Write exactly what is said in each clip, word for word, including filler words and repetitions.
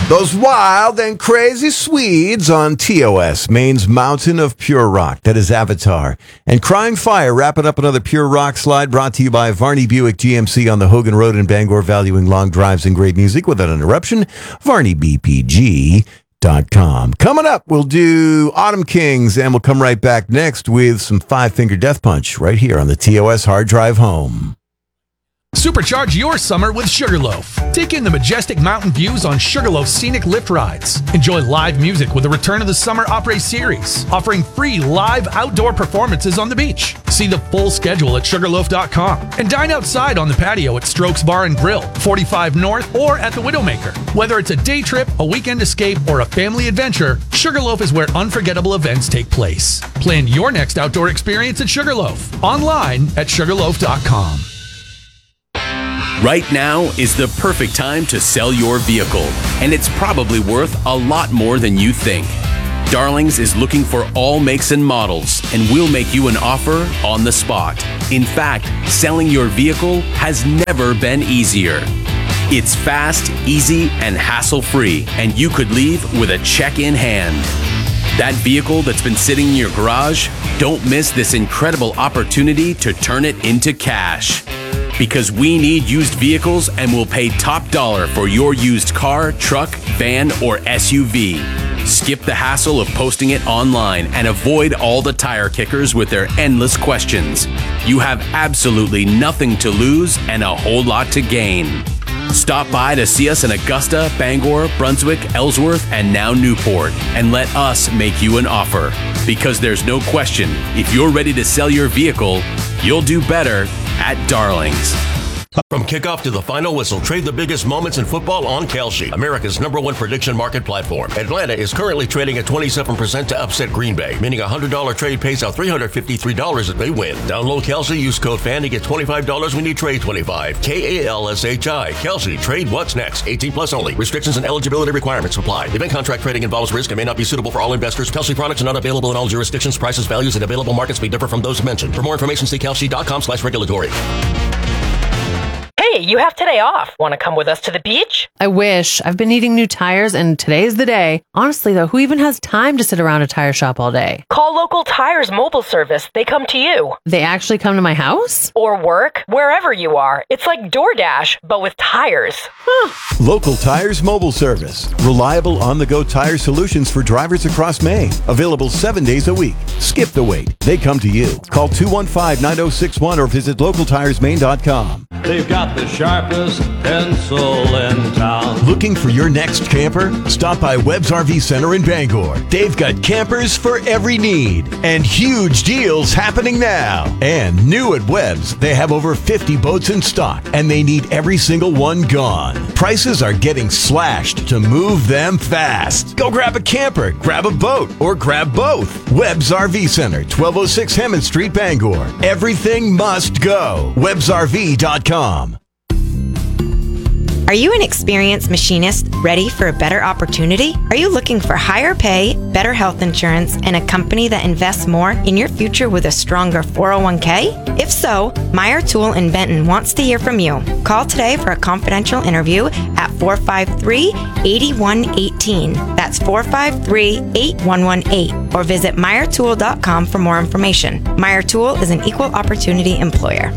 Those wild and crazy Swedes on T O S, Maine's mountain of pure rock. That is Avatar. And Crying Fire, wrapping up another pure rock slide brought to you by Varney Buick G M C on the Hogan Road in Bangor, valuing long drives and great music without interruption. Varney B P G dot com. Coming up, we'll do Autumn Kings, and we'll come right back next with some Five Finger Death Punch right here on the T O S Hard Drive Home. Supercharge your summer with Sugarloaf. Take in the majestic mountain views on Sugarloaf's scenic lift rides. Enjoy live music with the return of the Summer Opera Series, offering free live outdoor performances on the beach. See the full schedule at sugarloaf dot com. And dine outside on the patio at Strokes Bar and Grill, forty-five North, or at the Widowmaker. Whether it's a day trip, a weekend escape, or a family adventure, Sugarloaf is where unforgettable events take place. Plan your next outdoor experience at Sugarloaf. Online at sugarloaf dot com. Right now is the perfect time to sell your vehicle, and it's probably worth a lot more than you think. Darlings is looking for all makes and models, and we'll make you an offer on the spot. In fact, selling your vehicle has never been easier. It's fast, easy, and hassle-free, and you could leave with a check in hand. That vehicle that's been sitting in your garage, don't miss this incredible opportunity to turn it into cash. Because we need used vehicles and will pay top dollar for your used car, truck, van, or S U V. Skip the hassle of posting it online and avoid all the tire kickers with their endless questions. You have absolutely nothing to lose and a whole lot to gain. Stop by to see us in Augusta, Bangor, Brunswick, Ellsworth, and now Newport, and let us make you an offer. Because there's no question, if you're ready to sell your vehicle, you'll do better at Darlings. From kickoff to the final whistle, trade the biggest moments in football on Kalshi, America's number one prediction market platform. Atlanta is currently trading at twenty-seven percent to upset Green Bay, meaning a one hundred dollars trade pays out three hundred fifty-three dollars if they win. Download Kalshi, use code FAN to get twenty-five dollars when you trade twenty-five. K A L S H I. Kalshi. Trade what's next. eighteen plus only. Restrictions and eligibility requirements apply. Event contract trading involves risk and may not be suitable for all investors. Kalshi products are not available in all jurisdictions. Prices, values, and available markets may differ from those mentioned. For more information, see kalshi dot com slash regulatory. Hey, you have today off. Want to come with us to the beach? I wish. I've been needing new tires, and today's the day. Honestly, though, who even has time to sit around a tire shop all day? Call Local Tires Mobile Service. They come to you. They actually come to my house? Or work, wherever you are. It's like DoorDash, but with tires. Huh. Local Tires Mobile Service. Reliable on-the-go tire solutions for drivers across Maine. Available seven days a week. Skip the wait. They come to you. Call two one five, nine oh six one or visit local tires maine dot com. They've got the sharpest pencil in town. Looking for your next camper? Stop by Webb's R V Center in Bangor. They've got campers for every need and huge deals happening now. And new at Webb's, they have over fifty boats in stock and they need every single one gone. Prices are getting slashed to move them fast. Go grab a camper, grab a boat, or grab both. Webb's R V Center, twelve oh six Hammond Street, Bangor. Everything must go. Webbs R V dot com. Are you an experienced machinist ready for a better opportunity? Are you looking for higher pay, better health insurance, and a company that invests more in your future with a stronger four oh one k? If so, Meyer Tool in Benton wants to hear from you. Call today for a confidential interview at four five three, eight one one eight. That's four five three, eight one one eight. Or visit meyer tool dot com for more information. Meyer Tool is an equal opportunity employer.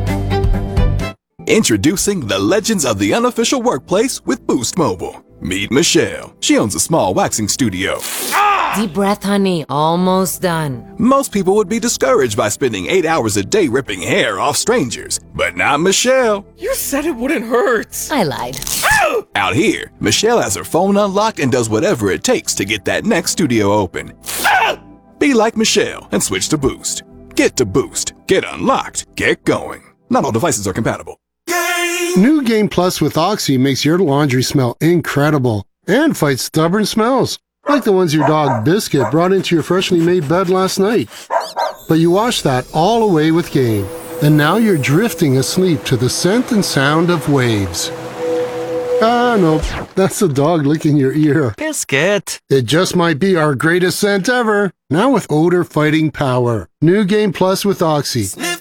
Introducing the legends of the unofficial workplace with Boost Mobile. Meet Michelle. She owns a small waxing studio. Deep breath, honey. Almost done. Most people would be discouraged by spending eight hours a day ripping hair off strangers. But not Michelle. You said it wouldn't hurt. I lied. Out here, Michelle has her phone unlocked and does whatever it takes to get that next studio open. Be like Michelle and switch to Boost. Get to Boost. Get unlocked. Get going. Not all devices are compatible. New Game Plus with Oxy makes your laundry smell incredible and fights stubborn smells, like the ones your dog Biscuit brought into your freshly made bed last night. But you wash that all away with Game, and now you're drifting asleep to the scent and sound of waves. Ah, no, that's the dog licking your ear. Biscuit. It just might be our greatest scent ever, now with odor-fighting power. New Game Plus with Oxy.